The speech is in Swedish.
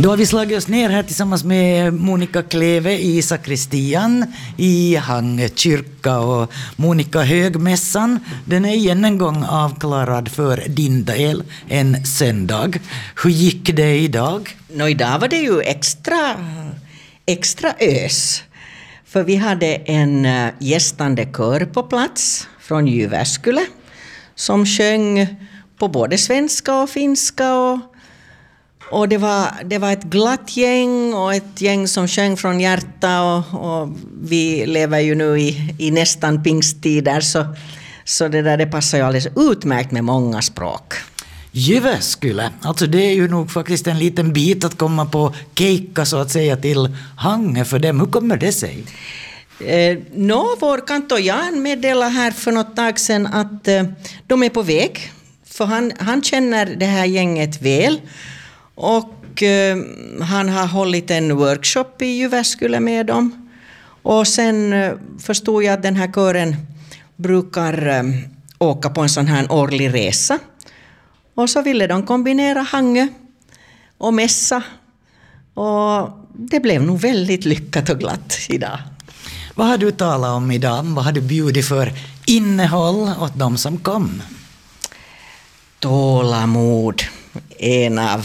Då har vi slagit oss ner här tillsammans med Monica Kleve i sakristian i Hangö kyrka, och Monica, högmässan, den är igen en gång avklarad för din del en söndag. Hur gick det idag? Idag var det ju extra ös. För vi hade en gästande kör på plats från Jyväskylä som sjöng på både svenska och finska, och det var ett glatt gäng och ett gäng som sjöng från hjärta, och vi lever ju nu i nästan pingsttider, så det passar ju alldeles utmärkt med många språk. Jyväskylä, alltså det är ju nog faktiskt en liten bit att komma på keikka så att säga till Hangö för dem. Hur kommer det sig? Vår kantor Jan meddelade här för något tag sedan att de är på väg. För han känner det här gänget väl. Och han har hållit en workshop i Jyväskylä med dem. Och sen förstod jag att den här kören brukar åka på en sån här årlig resa. Och så ville de kombinera Hangö och mässa. Och det blev nog väldigt lyckat och glatt idag. Vad har du talat om idag? Vad har du bjudit för innehåll åt de som kom? Tålamod, en av